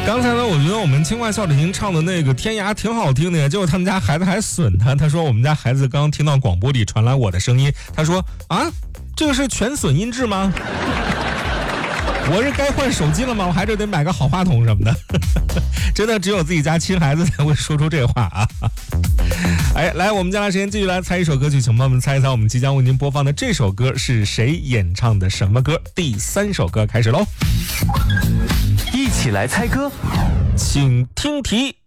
刚才呢，我觉得我们轻快笑点唱的那个天涯挺好听的呀，结果他们家孩子还损他，他说我们家孩子刚刚听到广播里传来我的声音，他说啊，这个是全损音质吗？我是该换手机了吗？我还是得买个好话筒什么的。真的只有自己家亲孩子才会说出这话啊。哎，来，我们接下来时间继续来猜一首歌曲，请帮我们猜一猜我们即将为您播放的这首歌是谁演唱的什么歌。第3首歌开始喽， 一起来猜歌， 请听题。